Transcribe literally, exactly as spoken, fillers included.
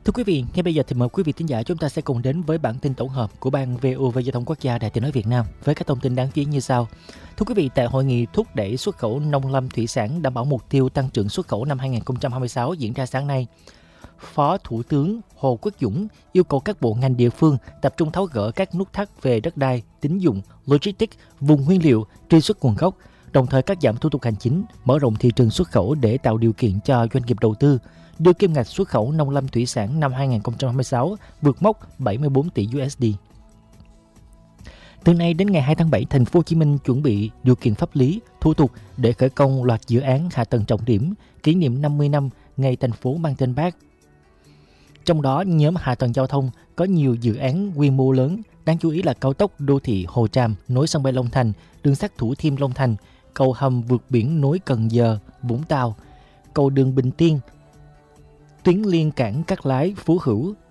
Thưa quý vị, ngay bây giờ thì mời quý vị thính giả chúng ta sẽ cùng đến với bản tin tổng hợp của Ban vê o vê Giao thông Quốc gia Đài Tiếng nói Việt Nam với các thông tin đáng chú ý như sau. Thưa quý vị, tại hội nghị thúc đẩy xuất khẩu nông lâm thủy sản đảm bảo mục tiêu tăng trưởng xuất khẩu năm hai không hai sáu diễn ra sáng nay, Phó Thủ tướng Hồ Quốc Dũng yêu cầu các bộ ngành địa phương tập trung tháo gỡ các nút thắt về đất đai, tín dụng, logistics, vùng nguyên liệu, truy xuất nguồn gốc, đồng thời cắt giảm thủ tục hành chính, mở rộng thị trường xuất khẩu để tạo điều kiện cho doanh nghiệp đầu tư, đưa kim ngạch xuất khẩu nông lâm thủy sản năm hai không hai sáu vượt mốc bảy mươi tư tỷ đô la. Từ nay đến ngày hai tháng bảy, thành phố Hồ Chí Minh chuẩn bị điều kiện pháp lý, thủ tục để khởi công loạt dự án hạ tầng trọng điểm kỷ niệm năm mươi năm ngày thành phố mang tên Bác. Trong đó, nhóm hạ tầng giao thông có nhiều dự án quy mô lớn, đáng chú ý là cao tốc đô thị Hồ Tràm nối sân bay Long Thành, đường sắt Thủ Thiêm Long Thành, cầu hầm vượt biển nối Cần Giờ, Vũng Tàu, cầu đường Bình Tiên, tuyến liên cảng Cát Lái, Phú Hữu,